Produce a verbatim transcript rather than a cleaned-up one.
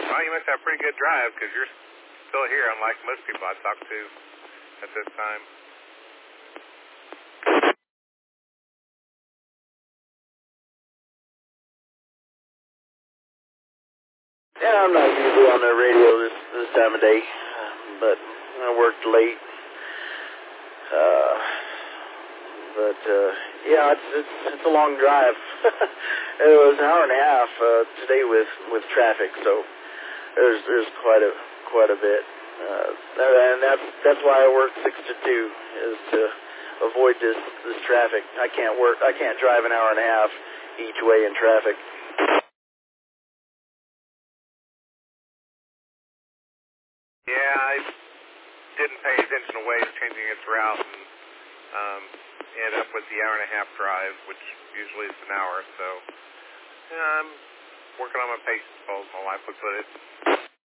Well, you must have a pretty good drive because you're still here, unlike most people I talk to at this time. Yeah, I'm not usually on the radio this this time of day, but I worked late. Uh, but uh, yeah, it's, it's it's a long drive. It was an hour and a half uh, today with, with traffic, so there's there's quite a quite a bit, uh, and that's that's why I work six to two is to avoid this this traffic. I can't work. I can't drive an hour and a half each way in traffic. Yeah, I didn't pay attention to Waze changing its route and um, ended up with the hour and a half drive, which usually is an hour. So yeah, I'm working on my patience, as my wife would put it.